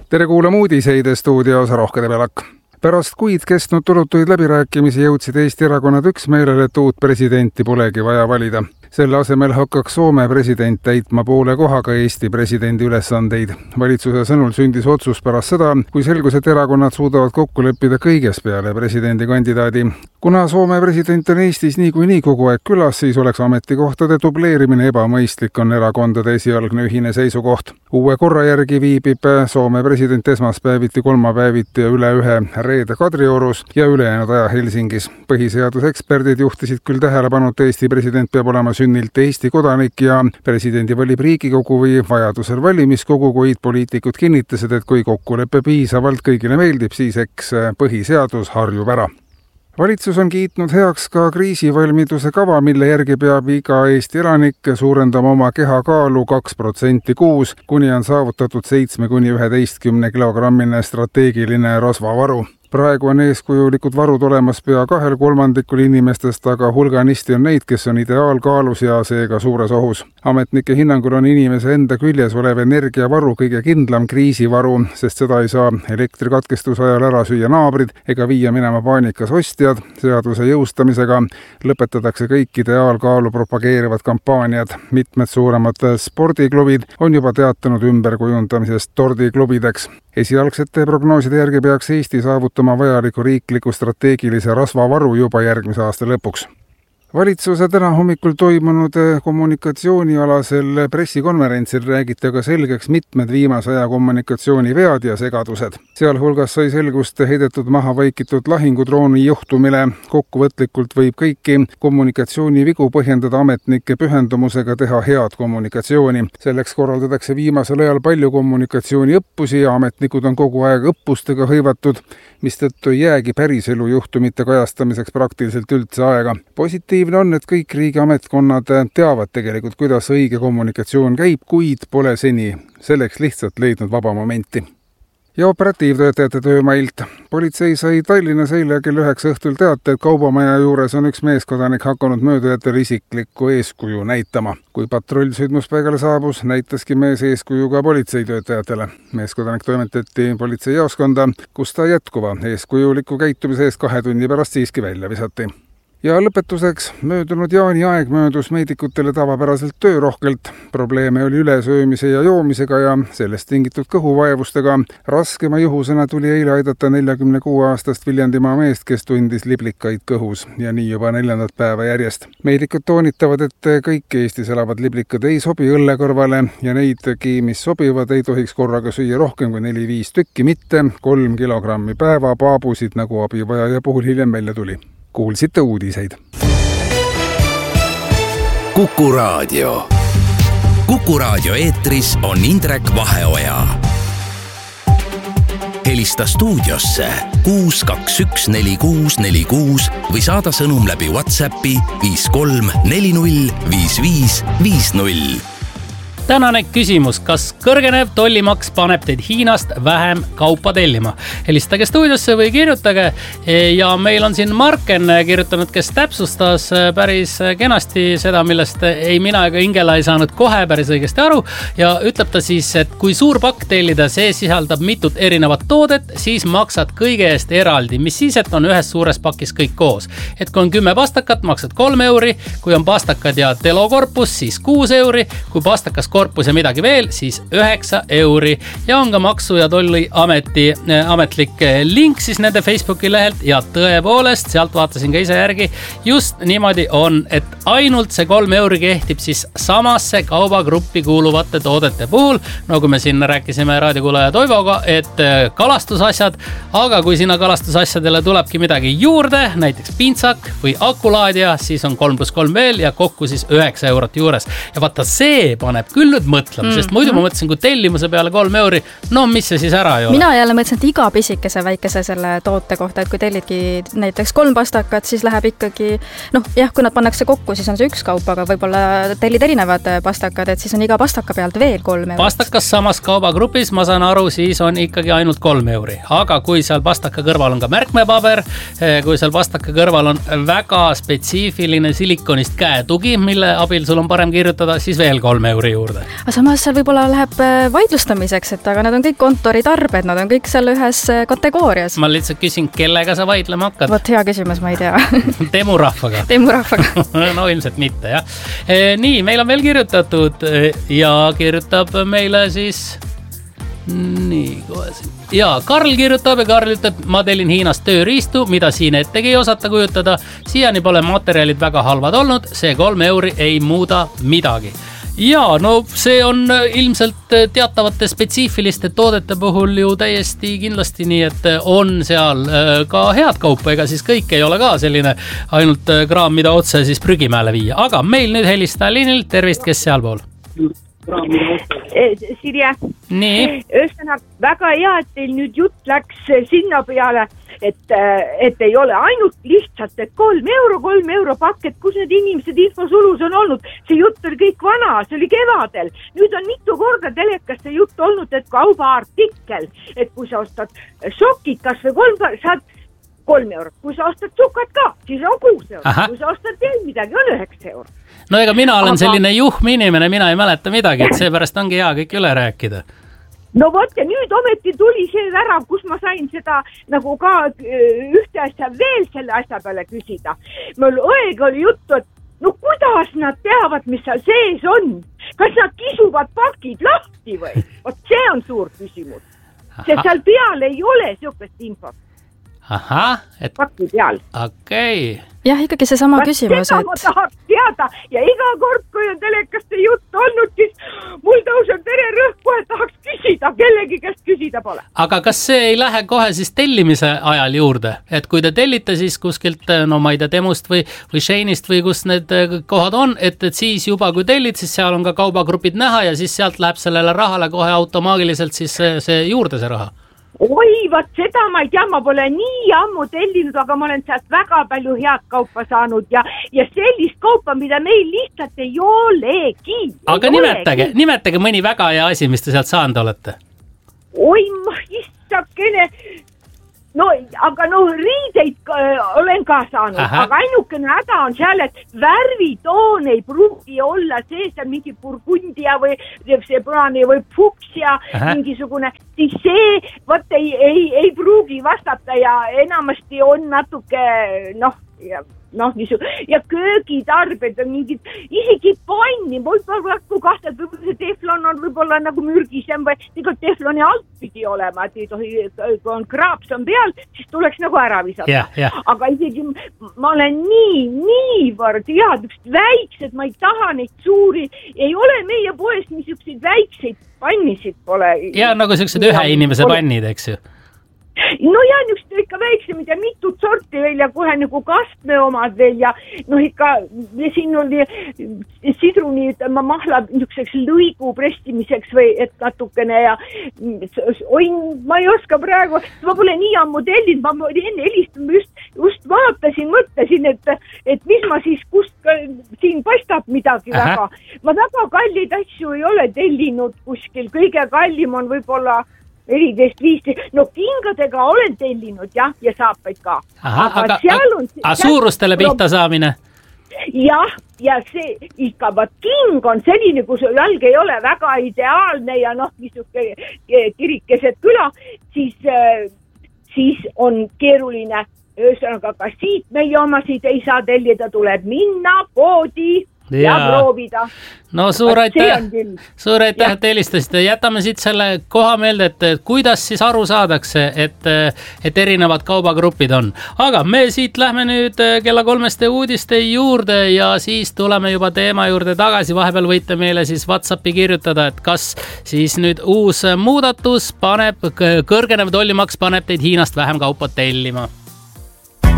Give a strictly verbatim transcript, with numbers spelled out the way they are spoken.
Tere kuulama uudiseid stuudios Rohke Debelak. Pärast kuid kestnud turutuid läbirääkimisi jõudsid Eesti erakonnad üksmeelele, et uut presidenti polegi vaja valida. Selle asemel hakkaks Soome president täitma poole kohaga Eesti presidendi ülesandeid. Valitsuse sõnul sündis otsus pärast seda, kui selgus, et erakonnad suudavad kokku leppida kõiges peale presidendi kandidaadi. Kuna Soome president on Eestis niikuinii kogu aeg külas, siis oleks ametikohtade dubleerimine ebamõistlik, on erakondade esialgne ühine seisukoht. Uue korra järgi viibib Soome president esmaspäeviti, kolmapäeviti ja üle ühe reede Kadriorus ja ülejäänud aja Helsingis. Põhiseaduseksperdid juhtisid küll tähelepanu, et Eesti president peab olema sünnilt Eesti kodanik ja presidendi valib Riigikogu või vajadusel valimiskogu, kuid poliitikud kinnitasid, et kui kokkulepe piisavalt kõigile meeldib, siis eks põhiseadus harjub ära. Valitsus on kiitnud heaks ka kriisivalmiduse kava, mille järgi peab iga Eesti elanik suurendama oma kehakaalu kaks protsenti kuus, kuni on saavutatud seitsme kuni üheteistkümne kilogrammine strateegiline rasvavaru. Praegu on eeskujulikud varud olemas pea kahel kolmandikul inimestest, aga hulganisti on neid, kes on ideaalkaalus ja seega suures ohus. Ametnike hinnangul on inimese enda küljes olev energiavaru kõige kindlam kriisivaru, sest seda ei saa elektrikatkestuse ajal ära süüa naabrid ega viia minema paanikas ostjad. Seaduse jõustamisega lõpetatakse kõik ideaalkaalu propageerivad kampaaniad. Mitmed suuremad spordiklubid on juba teatanud ümberkujundamisest tordiklubideks. Esialgsete prognooside järgi peaks Eesti saavutama vajaliku riikliku strateegilise rasvavaru juba järgmise aasta lõpuks. Valitsuse täna hommikul toimunud kommunikatsioonialasel pressikonverentsil räägiti aga selgeks mitmed viimase aja kommunikatsioonivead ja segadused. Sealhulgas sai selgust heidetud maha vaikitud lahingudrooni juhtumile. Kokkuvõtlikult võib kõiki kommunikatsioonivigu põhjendada ametnike pühendumusega teha head kommunikatsiooni. Selleks korraldatakse viimasel ajal palju kommunikatsiooniõppusi ja ametnikud on kogu aeg õppustega hõivatud, mistõttu ei jäägi päriselu juhtumite kajastamiseks praktiliselt üldse aega. Positiivne on, et kõik riigi ametkonnad teavad tegelikult, kuidas õige kommunikatsioon käib, kuid pole seni selleks lihtsalt leidnud vaba momenti. Ja operatiivtöötajate töömailt. Politsei sai Tallinnas eile kell üheksa õhtul teate, et kaubamaja juures on üks meeskodanik hakanud möödujatele isiklikku eeskuju näitama. Kui patrull sündmuspaigale saabus, näitaski mees eeskuju ka politseitöötajatele. Meeskodanik toimetati politseijaoskonda, kus ta jätkuva eeskujuliku käitumise eest kahe tunni pärast siiski välja visati. Ja lõpetuseks, möödunud jaani aeg möödus meedikutele tavapäraselt töörohkelt. Probleeme oli ülesöömise ja joomisega ja sellest tingitud kõhuvaevustega. Raskema juhusena tuli eile aidata neljakümne kuue aastast Viljandimaa meest, kes tundis liblikaid kõhus ja nii juba neljandat päeva järjest. Meedikud toonitavad, et kõik Eestis elavad liblikad ei sobi õlle kõrvale ja neidki, mis sobivad, ei tohiks korraga süüa rohkem kui neli viis tükki, mitte kolm kilogrammi päeva paabusid, nagu abivajaja puhul hiljem välja tuli. Kuulsite uudiseid. Kuku Raadio. Kuku Raadio eetris on Indrek Vaheoja. Helista stuudiosse kuus kaks üks neli kuus neli kuus või saada sõnum läbi WhatsAppi viis kolm neli null viis viis viis null. Tänane küsimus, kas kõrgenev tollimaks paneb teid Hiinast vähem kaupa tellima? Helistage stuudiosse või kirjutage ja meil on siin Marken kirjutanud, kes täpsustas päris kenasti seda, millest ei mina ega Ingela ei saanud kohe päris õigesti aru ja ütleb ta siis, et kui suur pakk tellida, see sisaldab mitut erinevat toodet, siis maksad kõige eest eraldi, mis siis, et on ühes suures pakis kõik koos. Et kui on kümme pastakat, maksad kolm euri, kui on pastakad ja telokorpus, siis kuus euri, kui pastakas korpus ja midagi veel, siis üheksa euri ja on ka maksu- ja tolli ameti ametlik link siis nende Facebooki lehelt ja tõepoolest, sealt vaatasin ka ise järgi, just niimoodi on, et ainult see kolm euri kehtib siis samasse kaubagruppi kuuluvate toodete puhul, nagu me siin rääkisime raadiokuulaja Toivoga, et kalastusasjad, aga kui sinna kalastusasjadele tulebki midagi juurde, näiteks pintsak või akulaadja, siis on kolm pluss kolm veel ja kokku siis üheksa eurot juures. Ja vaata, see paneb küll nüüd mõtlema, mm-hmm. sest muidu ma mõtlesin, kui tellimuse peale kolm euri, no mis see siis ära ei ole? Mina jälle mõtlesin, et iga pisikese väikese selle toote kohta, et kui tellidki näiteks kolm pastakat, siis läheb ikkagi, noh jah, kui nad pannakse kokku, siis on see üks kaup, aga võib-olla tellid erinevad pastakad, et siis on iga pastaka pealt veel kolm eurot. Pastakas samas kaubagrupis, ma saan aru, siis on ikkagi ainult kolm euri. Aga kui seal pastaka kõrval on ka märkmepaber, kui seal pastaka kõrval on väga spetsiifiline silikonist käetugi, mille abil sul on parem kirjutada, siis veel kolm euri juurde. juurde. Aga samas seal võib-olla läheb vaidlustamiseks, et aga nad on kõik kontoritarbed, nad on kõik seal ühes kategoorias. Ma lihtsalt küsin, kellega sa vaidlema hakkad? Vot hea küsimus, ma ei tea. Temurahvaga. Temurahvaga. No ilmselt mitte, jah. Nii, meil on veel kirjutatud ja kirjutab meile siis... Nii, kohe siin. Ja Karl kirjutab ja Karl ütleb, ma tellin Hiinast tööriistu, mida siin ettegi ei osata kujutada. Siiani pole materjalid väga halvad olnud, see kolm euri ei muuda midagi. Ja no see on ilmselt teatavate spetsiifiliste toodete puhul ju täiesti kindlasti nii, et on seal ka head kaupa, ega siis kõik ei ole ka selline ainult kraam, mida otse siis prügimäele viia. Aga meil nüüd helistada Liinil, tervist, kes sealpool? Sirje, ühesõnaga väga hea, et teil nüüd jutt läks sinna peale, et, et ei ole ainult lihtsalt, et kolm euro, kolm euro pakk, et kus need inimesed infosulus on olnud. See jutt oli kõik vana, see oli kevadel. Nüüd on mitu korda telekas see jutt olnud, et kaubaartikkel, et kui sa ostad šokid kas või kolm, saad kolm eurot. Kui sa ostad sukat ka, siis on kuus eurot. Aha. Kui sa ostad veel midagi, on üheksa eurot. No ega mina olen Aga... selline juhm inimene, mina ei mäleta midagi, et seepärast ongi hea kõik üle rääkida. No vot, ja nüüd ometi tuli see värav, kus ma sain seda nagu ka ühte asja veel selle asja peale küsida. Mul õega oli juttu, et no kuidas nad teavad, mis seal sees on? Kas nad kisuvad pakid lahti või? Vot see on suur küsimus. See seal peal ei ole siukest infot. Ahah, et... Pakki peal. Okei. Okay. Jah, ikkagi see sama küsimus, et... ma tahaks teada ja iga kord, kui on telekaste jutt olnud, siis mul tõuseb vererõhk, kohe tahaks küsida, kellegi käest küsida pole. Aga kas see ei lähe kohe siis tellimise ajal juurde? Et kui te tellite siis kuskilt, no ma ei tea, Temust või, või Shane'ist või kus need kohad on, et, et siis juba kui tellid, siis seal on ka kaubagrupid näha ja siis sealt läheb sellele rahale kohe automaagiliselt siis see, see juurde see raha. Oi, vaat seda ma ei tea, ma pole nii ammu tellinud, aga ma olen sealt väga palju head kaupa saanud ja, ja sellist kaupa, mida meil lihtsalt ei olegi. Aga ei nimetage, olegi. nimetage mõni väga hea asi, mis te sealt saanud olete. Oi, ma istakene... No, aga no riideid äh, olen ka saanud, Aha. aga ainukene häda on seal, et värvitoon ei pruugi olla see, see mingi burgundia või see punane või fuksia, mingisugune, siis see võt ei, ei, ei pruugi vastata ja enamasti on natuke, noh, ja, noh, niisu, ja köögitarbed on mingid, isegi panni, võib-olla kui kahtad, võib-olla see teflon on võib-olla nagu mürgisem või tegelikult tefloni alt pidi olema, et ei tohi, kui on kraaps on peal, siis tuleks nagu ära visata. Yeah, yeah. Aga isegi ma olen nii, niivõrd head, üks väiksed, ma ei taha neid suuri, ei ole meie poes niisuguseid väikseid pannisid pole. Ja nagu sellised ühe inimese pannid, eks ju? No ja niisugused ikka väiksemid ja mitut sorti veel ja kohe nagu kastme omad veel ja noh ikka siin oli sidruni ma mahla niisuguseks lõigu prestimiseks või et natukene ja oi, ma ei oska praegu, ma pole nii ammu tellinud, ma enne helistanud just, just vaatasin, mõtlesin, et, et mis ma siis, kust ka, siin paistab midagi Aha. väga. Ma väga kallid asju ei ole tellinud kuskil, kõige kallim on võib-olla neliteist viisteist, no kingadega olen tellinud jah, ja saapaid ka. Aha, aga aga, on, aga suurustele pihta saamine? Jah, ja see ikka, vaat king on selline, kus jalg ei ole väga ideaalne ja noh, niisuke kirikeset küla, siis, siis on keeruline, ühesõnaga ka siit meie omasid ei saa tellida, tuleb minna poodi ja, ja proovida. No suur aitäh, suur aitäh, et helistasite. Jätame siit selle koha meelde, et kuidas siis aru saadakse, et, et erinevad kaubagrupid on. Aga me siit lähme nüüd kella kolmeste uudiste juurde ja siis tuleme juba teema juurde tagasi. Vahepeal võite meile siis WhatsAppi kirjutada, et kas siis nüüd uus muudatus paneb, kõrgenev tollimaks paneb teid Hiinast vähem kaupa tellima.